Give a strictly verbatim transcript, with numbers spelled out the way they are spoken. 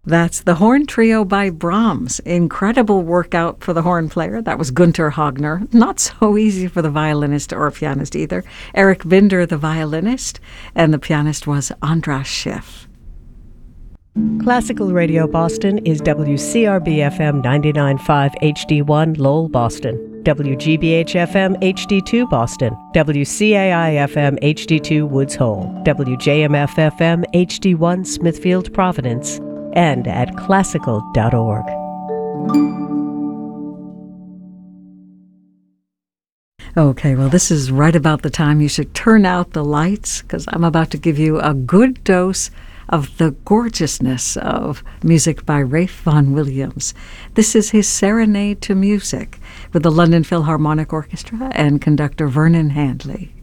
That's the Horn Trio by Brahms. Incredible workout for the horn player. That was Gunther Hagner. Not so easy for the violinist or pianist either. Eric Binder, the violinist, and the pianist was Andras Schiff. Classical Radio Boston is W C R B F M ninety-nine point five H D one Lowell, Boston, W G B H F M H D two Boston, W C A I F M H D two Woods Hole, W J M F F M H D one Smithfield, Providence, and at classical dot org. Okay, well, this is right about the time you should turn out the lights, because I'm about to give you a good dose of the gorgeousness of music by Ralph Vaughan Williams. This is his Serenade to Music with the London Philharmonic Orchestra and conductor Vernon Handley.